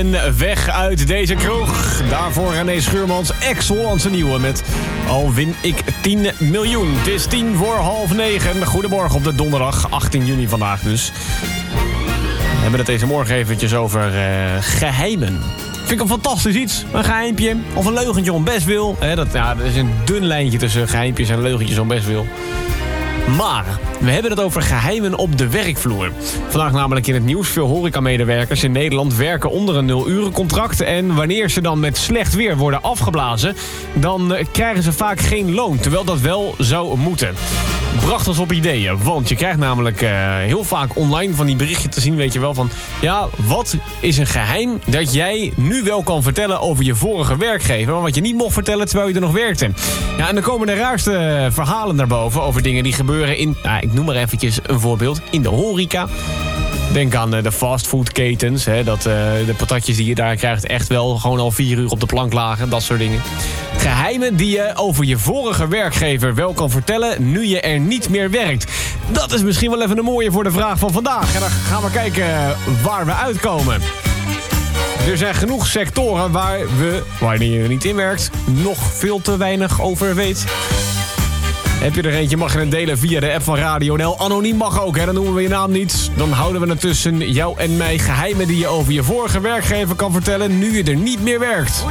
en weg uit deze kroeg. Daarvoor René Schuurmans, ex-Hollandse nieuwe met Al win ik 10 miljoen. Het is 9:10. Goedemorgen op de donderdag, 18 juni vandaag dus. We hebben het deze morgen eventjes over geheimen. Vind ik een fantastisch iets. Een geheimpje of een leugentje om best wil. Dat is een dun lijntje tussen geheimpjes en leugentjes om best wil. Maar we hebben het over geheimen op de werkvloer. Vandaag namelijk in het nieuws. Veel horecamedewerkers in Nederland werken onder een 0-urencontract. En wanneer ze dan met slecht weer worden afgeblazen, dan krijgen ze vaak geen loon. Terwijl dat wel zou moeten. Bracht ons op ideeën. Want je krijgt namelijk heel vaak online van die berichtje te zien, weet je wel, van ja, wat is een geheim dat jij nu wel kan vertellen over je vorige werkgever, maar wat je niet mocht vertellen terwijl je er nog werkte. Ja, en dan komen de raarste verhalen naar boven over dingen die gebeuren in, ik noem maar eventjes een voorbeeld, in de horeca. Denk aan de fastfoodketens, de patatjes die je daar krijgt echt wel gewoon al 4 uur op de plank lagen, dat soort dingen. Geheimen die je over je vorige werkgever wel kan vertellen nu je er niet meer werkt. Dat is misschien wel even een mooie voor de vraag van vandaag. En dan gaan we kijken waar we uitkomen. Er zijn genoeg sectoren waar we, wanneer je er niet in werkt, nog veel te weinig over weet. Heb je er eentje, mag je het delen via de app van Radio NL. Anoniem mag ook, dan noemen we je naam niet. Dan houden we het tussen jou en mij. Geheimen die je over je vorige werkgever kan vertellen nu je er niet meer werkt.